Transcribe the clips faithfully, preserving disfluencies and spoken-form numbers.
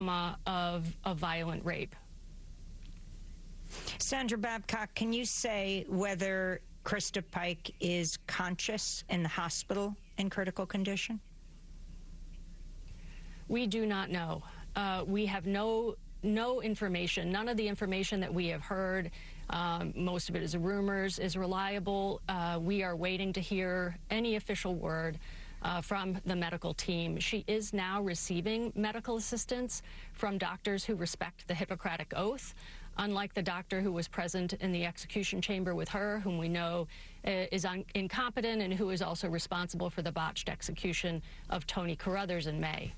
of a violent rape. Sandra Babcock, can you say whether Krista Pike is conscious in the hospital in critical condition? We do not know. Uh, we have no no information. None of the information that we have heard, um, most of it is rumors, is reliable. Uh, we are waiting to hear any official word uh, from the medical team. She is now receiving medical assistance from doctors who respect the Hippocratic Oath, unlike the doctor who was present in the execution chamber with her, whom we know uh, is un- incompetent and who is also responsible for the botched execution of Tony Carruthers in May.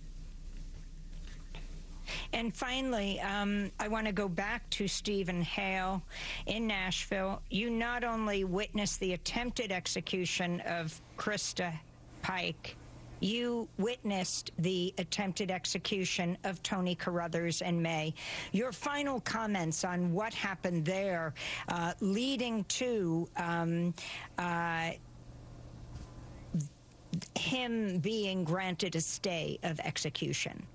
And finally, um, I want to go back to Stephen Hale in Nashville. You not only witnessed the attempted execution of Krista Pike, you witnessed the attempted execution of Tony Carruthers in May. Your final comments on what happened there, uh, leading to um, uh, him being granted a stay of execution.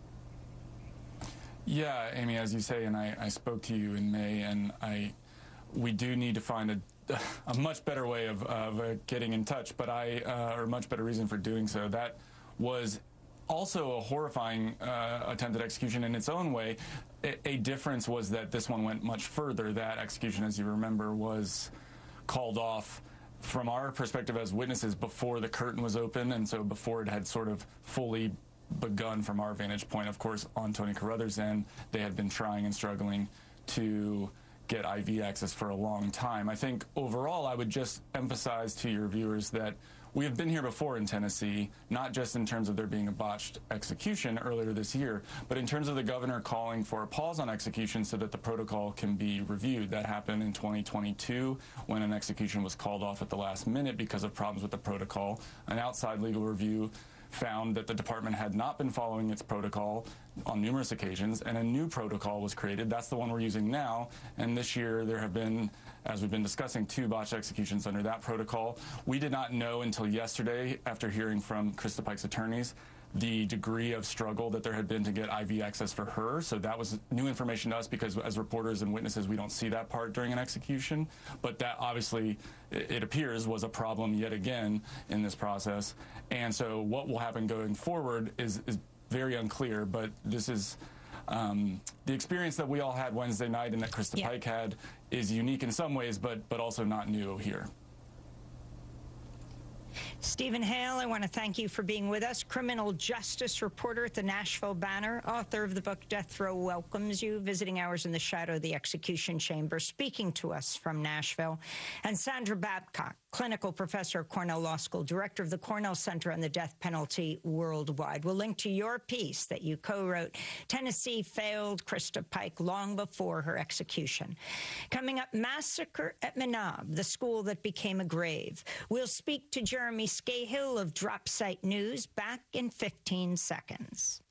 Yeah, Amy, as you say, and I, I spoke to you in May, and I, we do need to find a, a much better way of, of uh, getting in touch, but I, uh, or a much better reason for doing so. That was also a horrifying uh, attempted execution in its own way. A, a difference was that this one went much further. That execution, as you remember, was called off from our perspective as witnesses before the curtain was open, and so before it had sort of fully begun from our vantage point. Of course, on Tony Carruthers' end, they had been trying and struggling to get I V access for a long time. I think overall, I would just emphasize to your viewers that we have been here before in Tennessee, not just in terms of there being a botched execution earlier this year, but in terms of the governor calling for a pause on execution so that the protocol can be reviewed. That happened in twenty twenty-two when an execution was called off at the last minute because of problems with the protocol. An outside legal review found that the department had not been following its protocol on numerous occasions, and a new protocol was created. That's the one we're using now, and this year there have been, as we've been discussing, two botched executions under that protocol. We did not know until yesterday, after hearing from Krista Pike's attorneys, the degree of struggle that there had been to get I V access for her. So that was new information to us because as reporters and witnesses, we don't see that part during an execution. But that obviously, it appears, was a problem yet again in this process. And so what will happen going forward is, is very unclear. But this is um, the experience that we all had Wednesday night and that Krista yeah. Pike had is unique in some ways, but, but also not new here. Stephen Hale, I want to thank you for being with us. Criminal justice reporter at the Nashville Banner, author of the book Death Row Welcomes You, Visiting Hours in the Shadow of the Execution Chamber, speaking to us from Nashville. And Sandra Babcock, clinical professor at Cornell Law School, director of the Cornell Center on the Death Penalty Worldwide. We'll link to your piece that you co-wrote, Tennessee Failed Krista Pike Long Before Her Execution. Coming up, Massacre at Menab, the school that became a grave. We'll speak to Jeremy Scahill of Drop Site News, back in fifteen seconds.